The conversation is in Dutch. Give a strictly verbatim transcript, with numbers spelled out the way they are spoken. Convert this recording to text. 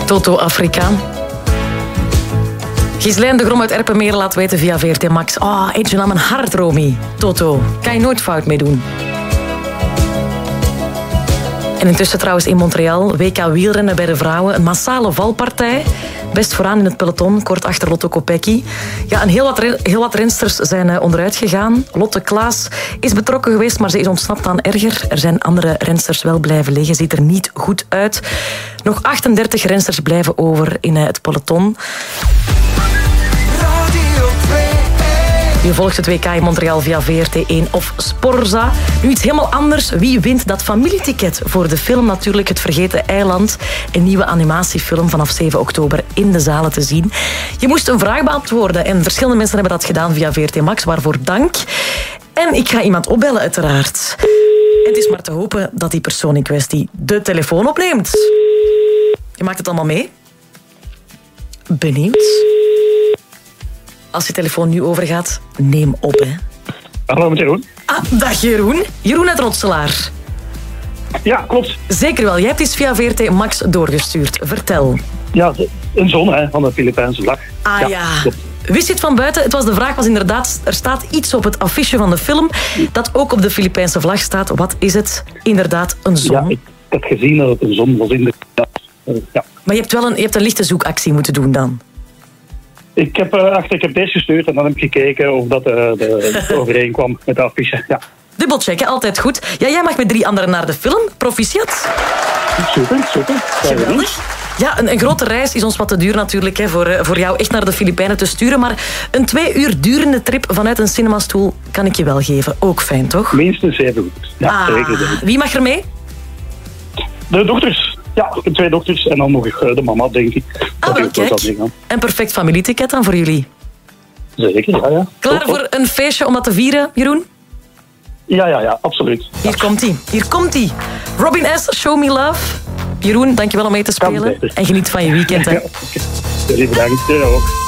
Toto Afrika. Ghislaine de Grom uit Erpenmeer laat weten via V R T Max. Ah, oh, eentje aan mijn hart, Romy. Toto, kan je nooit fout mee doen. En intussen trouwens in Montreal, W K wielrennen bij de vrouwen. Een massale valpartij. Best vooraan in het peloton, kort achter Lotte Kopecky. Ja, en heel wat, ren- heel wat rensters zijn uh, onderuit gegaan. Lotte Klaas is betrokken geweest, maar ze is ontsnapt aan erger. Er zijn andere rensters wel blijven liggen. Ziet er niet goed uit. Nog achtendertig rensters blijven over in uh, het peloton. Je volgt het W K in Montreal via V R T één of Sporza. Nu iets helemaal anders. Wie wint dat familieticket voor de film? Natuurlijk Het Vergeten Eiland. Een nieuwe animatiefilm vanaf zeven oktober in de zalen te zien. Je moest een vraag beantwoorden en verschillende mensen hebben dat gedaan via V R T Max. Waarvoor dank. En ik ga iemand opbellen uiteraard. En het is maar te hopen dat die persoon in kwestie de telefoon opneemt. Je maakt het allemaal mee? Benieuwd? Als je telefoon nu overgaat, neem op, hè. Hallo, met Jeroen. Ah, dag Jeroen. Jeroen uit Rotselaar. Ja, klopt. Zeker wel. Jij hebt iets via V R T Max doorgestuurd. Vertel. Ja, een zon hè, van de Filipijnse vlag. Ah ja. ja. Klopt. Wist je het van buiten? Het was de vraag was inderdaad, er staat iets op het affiche van de film dat ook op de Filipijnse vlag staat. Wat is het? Inderdaad, een zon. Ja, ik heb gezien dat het een zon was in de... Ja. Maar je hebt wel een, je hebt een lichte zoekactie moeten doen dan. Ik heb, uh, achter, ik heb deze gestuurd en dan heb ik gekeken of dat uh, de, de overeenkwam met de affiche. Ja. Dubbelchecken, altijd goed. Ja, jij mag met drie anderen naar de film. Proficiat. Super, super. Geweldig. Ja, een, een grote reis is ons wat te duur natuurlijk, hè, voor, uh, voor jou echt naar de Filipijnen te sturen. Maar een twee uur durende trip vanuit een cinemastoel kan ik je wel geven. Ook fijn, toch? Minstens even goed. Ja, ah, zeker. Wie mag er mee? De dochters. Ja, de twee dochters en dan nog de mama, denk ik. Ah, wel, kijk. Een perfect familieticket dan voor jullie. Zeker, ja, ja. Klaar voor een feestje om dat te vieren, Jeroen? Ja, ja, ja, absoluut. Hier ja. komt hij. Hier komt hij. Robin S., Show Me Love. Jeroen, dankjewel om mee te spelen. En geniet van je weekend, hè. Ja, okay. Bedankt. Ja, ook.